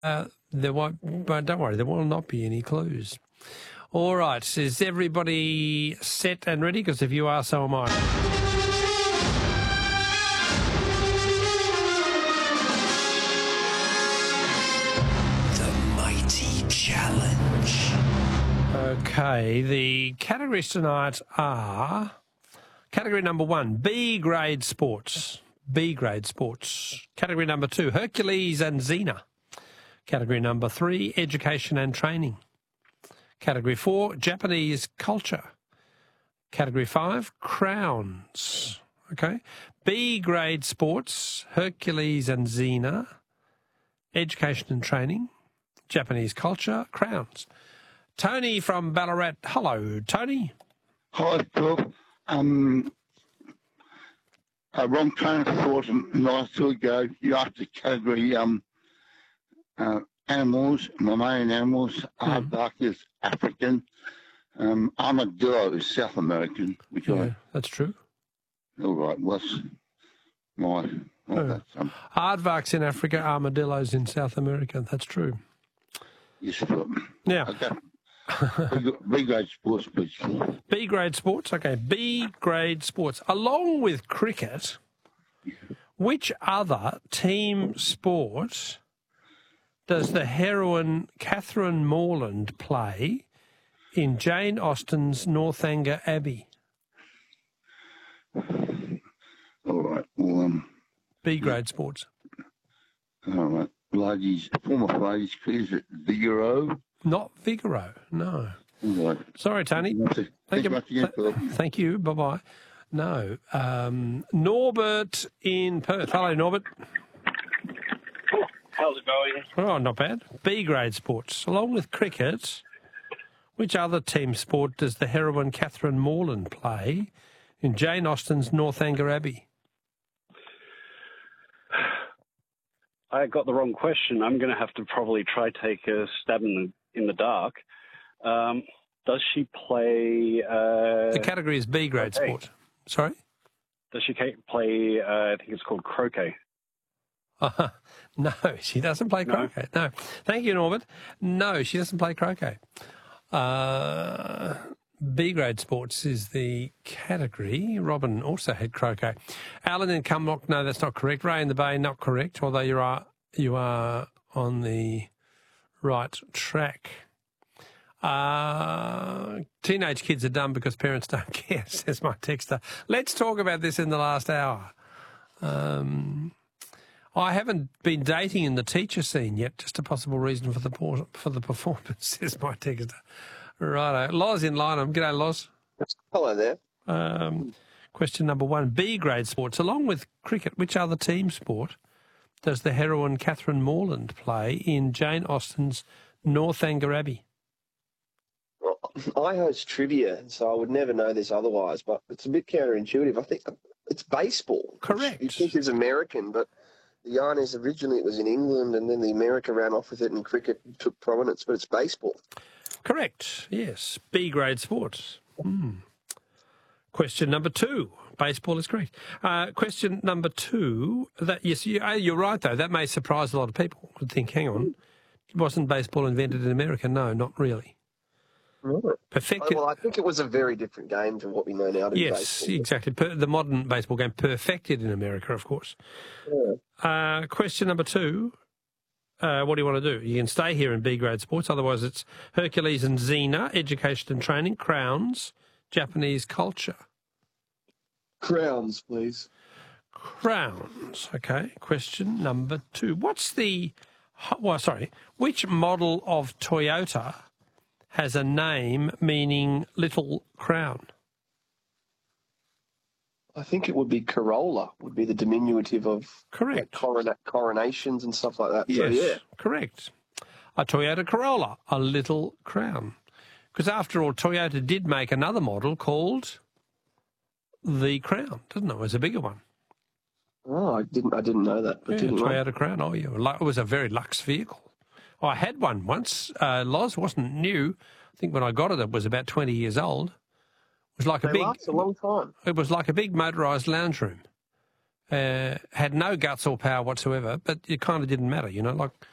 There won't, but don't worry, there will not be any clues. All right, is everybody set and ready? Because if you are, so am I. The Mighty Challenge. Okay, the categories tonight are category number 1, B grade sports. B grade sports. Category number 2, Hercules and Xena. Category number 3, education and training. Category 4, Japanese culture. Category 5, crowns. Okay. B grade sports, Hercules and Xena, education and training, Japanese culture, crowns. Tony from Ballarat. Hello, Tony. Hi, Phil. A wrong train of thought a night or two ago. You asked the category animals, mammalian animals. Aardvark is African. Armadillo is South American. Which that's true. All right. What's my... Aardvark's in Africa, armadillos in South America. That's true. Yes, Phil. Now... Okay. B grade sports, please. B grade sports, okay. B grade sports. Along with cricket, which other team sport does the heroine Catherine Morland play in Jane Austen's Northanger Abbey? All right. Well, B grade sports. All right. Former ladies cricket, Vigoro. Not Figaro, no. Right. Sorry, Tony. Thank you. Thank you. Bye-bye. No. Norbert in Perth. Hello, Norbert. How's it going? Oh, not bad. B grade sports. Along with cricket, which other team sport does the heroine Catherine Morland play in Jane Austen's Northanger Abbey? I got the wrong question. I'm going to have to probably try take a stab in the dark. Does she play... the category is B grade sport. Sorry? Does she play, I think it's called croquet? No, she doesn't play croquet. No. Thank you, Norbert. No, she doesn't play croquet. B grade sports is the category. Robin also had croquet. Alan in Cumnock, no, that's not correct. Ray in the Bay, not correct, although you are on the right track. Teenage kids are dumb because parents don't care, says my texter. Let's talk about this in the last hour. I haven't been dating in the teacher scene yet, just a possible reason for the performance, says my texter. Righto. Loz in Lynham. G'day, Loz. Hello there. Question number 1. B grade sports. Along with cricket, which other team sport does the heroine Catherine Morland play in Jane Austen's Northanger Abbey? Well, I host trivia, so I would never know this otherwise, but it's a bit counterintuitive. I think it's baseball. Correct. You think it's American, but the yarn is originally it was in England, and then the America ran off with it, and cricket took prominence, but it's baseball. Correct, yes. B grade sports. Question number 2. Baseball is correct. Question number 2. Yes, you're right, though. That may surprise a lot of people. Would think, hang on, wasn't baseball invented in America? No, not really. Right. Perfected. Well, I think it was a very different game to what we know now to be baseball. Yes, exactly. The modern baseball game perfected in America, of course. Yeah. Question number 2. What do you want to do? You can stay here in B grade sports. Otherwise, it's Hercules and Xena, education and training, crowns, Japanese culture. Crowns, please. Crowns. Okay. Question number 2. Which model of Toyota has a name meaning little crown? I think it would be Corolla, would be the diminutive of Correct. Coronations and stuff like that. Yes, so, yeah. Correct. A Toyota Corolla, a little crown. Because after all, Toyota did make another model called the Crown, didn't it? It was a bigger one. Oh, I didn't know that. But Toyota Crown. Oh, yeah. It was a very luxe vehicle. I had one once. Loz wasn't new. I think when I got it, it was about 20 years old. It was like a long time. It was like a big motorised lounge room. Had no guts or power whatsoever, but it kind of didn't matter, you know. Like